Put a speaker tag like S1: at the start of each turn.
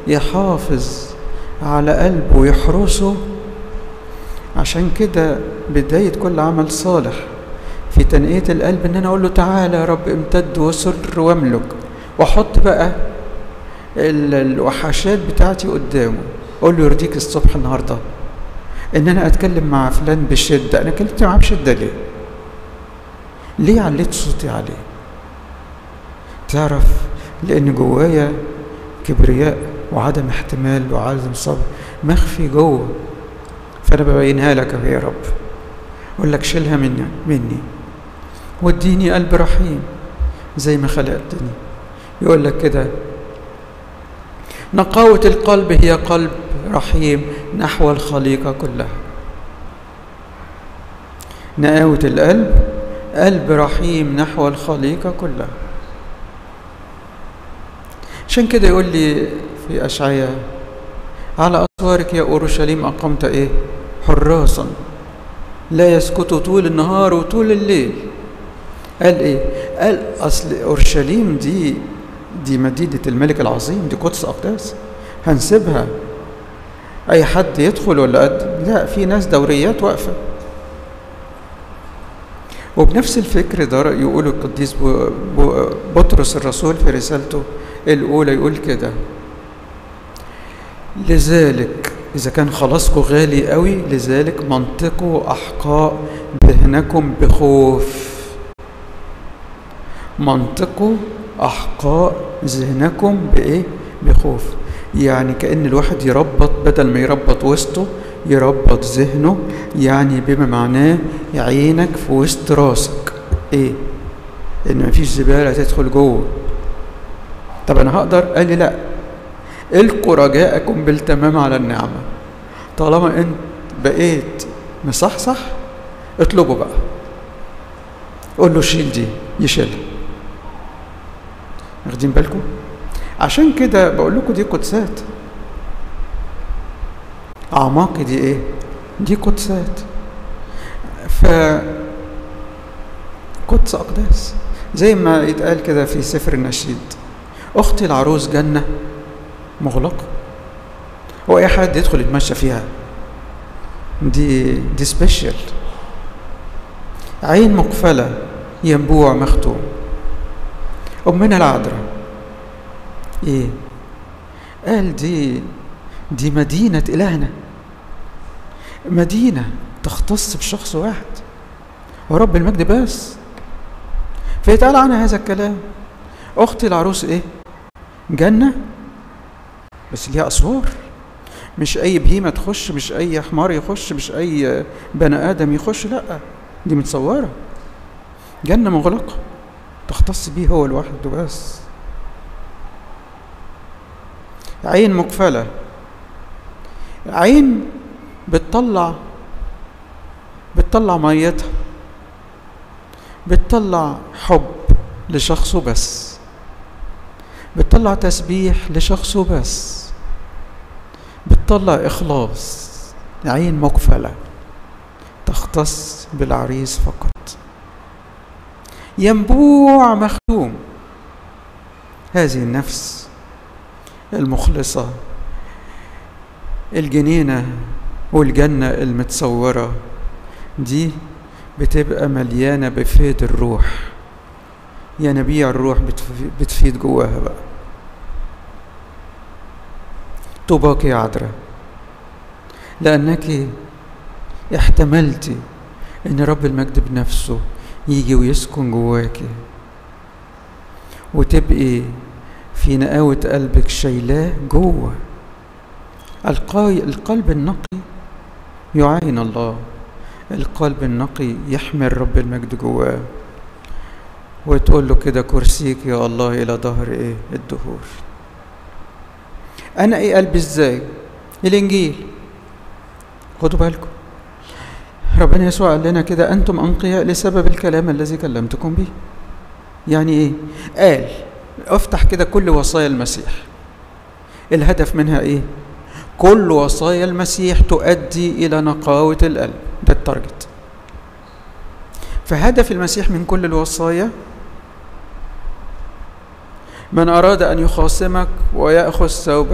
S1: يحافظ على قلبه ويحرسه. عشان كده بداية كل عمل صالح في تنقية القلب ان انا اقول له تعالى يا رب امتد وسر واملك، واحط بقى الوحشات بتاعتي قدامه، اقول له يرضيك الصبح النهارده ان انا اتكلم مع فلان بشده، انا كلمت معاه بشده ليه؟ ليه عليت صوتي عليه؟ تعرف لان جوايا كبرياء وعدم احتمال وعدم صبر مخفي جوه، فانا ببينها لك يا رب، اقول لك شيلها مني واديني قلب رحيم زي ما خلقتني. يقول لك كده نقاوة القلب هي قلب رحيم نحو الخليقة كلها. نقاوة القلب قلب رحيم نحو الخليقة كلها. عشان كده يقول لي في أشعياء على أسوارك يا أورشليم أقمت إيه؟ حراسا لا يسكتوا طول النهار وطول الليل. قال إيه؟ قال أصل أورشليم دي مدينة الملك العظيم، دي قدس أقداس، هنسيبها أي حد يدخل ولا لا، في ناس دوريات واقفة. وبنفس الفكر ده يقول القديس بطرس الرسول في رسالته الأولى، يقول كده لذلك إذا كان خلاصكم غالي قوي، لذلك منطقوا أحقاء ذهنكم بخوف. منطقوا أحقاء ذهنكم بإيه؟ بخوف. يعني كأن الواحد يربط، بدل ما يربط وسطه يربط ذهنه، يعني بما معناه عينك في وسط راسك. إيه؟ إن مفيش زبالة تدخل جوه. طب أنا هقدر؟ قال لي لأ، القوا رجاءكم بالتمام على النعمة. طالما أنت بقيت مصحصح اطلبه بقى، قول له شيل دي، يشيلها. واخدين بالكم؟ عشان كده بقول لكم دي قدسات. أعماقي دي إيه؟ دي قدسات. قدس أقداس زي ما يتقال كده في سفر النشيد، أختي العروس جنة مغلقة. هو أي حد يدخل يتمشى فيها؟ دي سبيشال. عين مقفلة ينبوع مختوم. أمنا العذراء إيه؟ قال دي مدينة إلهنا، مدينة تختص بشخص واحد ورب المجد بس. فيتقال عنها هذا الكلام، أختي العروس إيه؟ جنة، بس ليها أسوار، مش أي بهيمة تخش، مش أي حمار يخش، مش أي بني آدم يخش، لأ، دي متصورة جنة مغلقة تختص بيه هو لوحده بس. عين مقفلة، عين بتطلع ميتها، بتطلع حب لشخصه بس، بتطلع تسبيح لشخصه بس، بتطلع إخلاص. عين مقفلة تختص بالعريس فقط. ينبوع مختوم، هذه النفس المخلصة، الجنينة والجنة المتصورة دي بتبقى مليانة بفيض الروح، ينابيع الروح بتفيض جواها بقى. طوباك يا عذراء لأنك احتملتي إن رب المجد بنفسه يجي ويسكن جواكي، وتبقي في نقاوة قلبك شايلاه جوه. القلب النقي يعين الله، القلب النقي يحمل رب المجد جواه، وتقول له كده كرسيك يا الله إلى ظهر إيه؟ الدهور. أنا إيه قلبي إزاي؟ الإنجيل. خدوا بالكم، ربنا يسوع قال لنا كده أنتم أنقياء لسبب الكلام الذي كلمتكم به. يعني إيه؟ قال افتح كده كل وصايا المسيح، الهدف منها إيه؟ كل وصايا المسيح تؤدي إلى نقاوة القلب، ده التارجت. فهدف المسيح من كل الوصايا من أراد أن يخاصمك ويأخذ ثوبك